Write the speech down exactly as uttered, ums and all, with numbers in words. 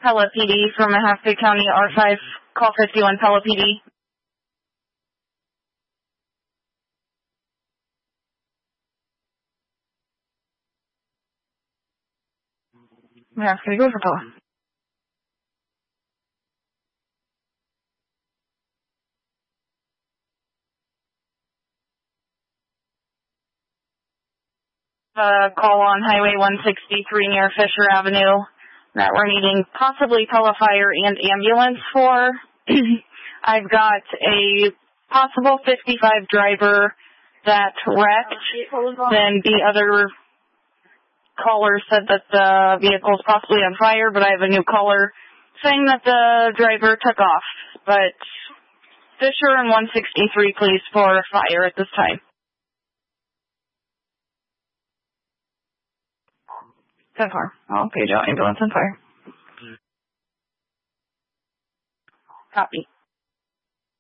Pella P D from Mahaffey County, R five, call fifty-one Pella P D. Yeah, can you go for Pella? Uh, call on Highway one sixty-three near Fisher Avenue that we're needing possibly Pella Fire and ambulance for. I've got a possible fifty-five driver that wrecked. Then the other caller said that the vehicle is possibly on fire, but I have a new caller saying that the driver took off. But Fisher and one sixty-three, please, for fire at this time. ten four. I'll page out ambulance and fire. Copy.